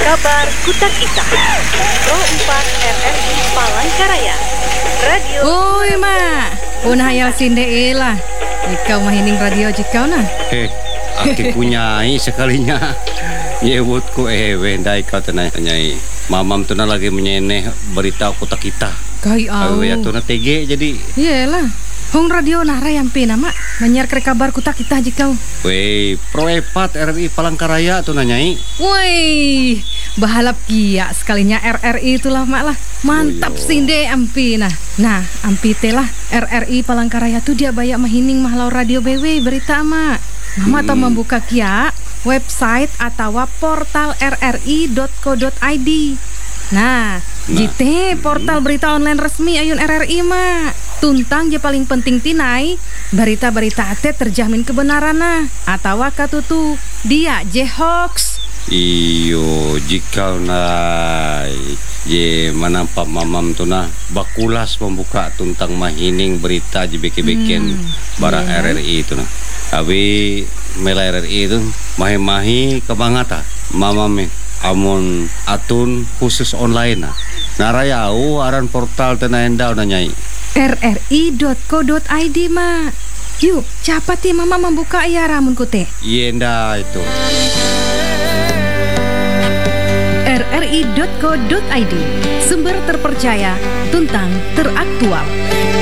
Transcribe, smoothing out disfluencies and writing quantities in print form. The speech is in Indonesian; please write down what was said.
Kabar Kutak Ita Pro 4 RRI Palangkaraya Radio. Oi mak, punah hayal sinde ilah. Ikau mahining radio jikau nah. Aki punyai sekalinya. Yewutku wendai kau tenai. Mamam tu na lagi menyeneh berita Kutak Ita. Kai au. Ya tu na tege jadi. Iyalah. Hong radio nara yang pina mak menyiar kabar Kutak Ita jikau. Wei, Pro 4 RRI Palangkaraya tu nanyai. Woi, bahalap kia sekalinya RRI itulah mak lah. Mantap sinde ampi nah. Nah, ampi telah RRI Palangkaraya tu dia banyak mahining mahlau radio BW berita mak. Mama tau membuka kia website atau portal rri.co.id. Nah, jite portal berita online resmi ayun RRI mak. Tuntang je paling penting tinai berita-berita ate terjamin kebenaran nah atau katutu dia je hoax. Iyo jika nai je manampak mamam tu na bakulas membuka tuntang mahining berita je beken bara RRI itu na. Abi mela RRI itu mahi-mahi kebangata mamam amun atun khusus online na. Narayau aran portal tenaendau nanyai. rri.co.id mak. Yuk, capati mama membuka ya ramun kute. Yenda itu. rri.co.id, sumber terpercaya, tuntang teraktual.